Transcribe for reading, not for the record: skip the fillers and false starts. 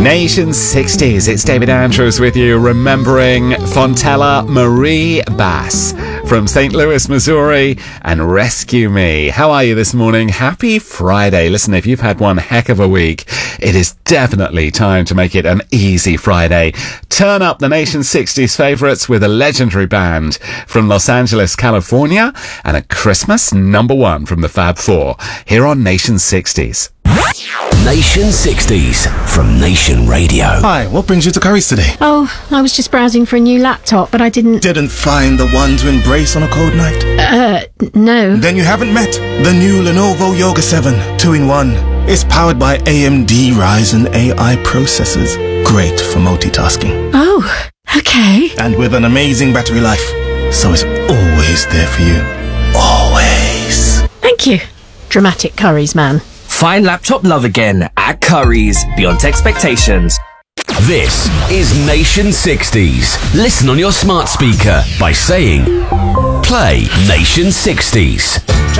Nation 60s, it's David Andrews with you, remembering Fontella Marie Bass from St. Louis, Missouri, and Rescue Me. How are you this morning? Happy Friday. Listen, if you've had one heck of a week, it is definitely time to make it an easy Friday. Turn up the Nation 60s favourites with a legendary band from Los Angeles, California, and a Christmas #1 from the Fab Four, here on Nation 60s. Nation 60s from Nation Radio. Hi, what brings you to Curry's today? Oh, I was just browsing for a new laptop, but I didn't find the one to embrace on a cold night? No. Then you haven't met the new Lenovo Yoga 7 2-in-1. It's powered by AMD Ryzen AI processors. Great for multitasking. Oh, okay. And with an amazing battery life. So it's always there for you. Always. Thank you. Dramatic Curry's man. Find laptop love again at Curry's, beyond expectations. This is Nation 60s. Listen on your smart speaker by saying, play Nation 60s.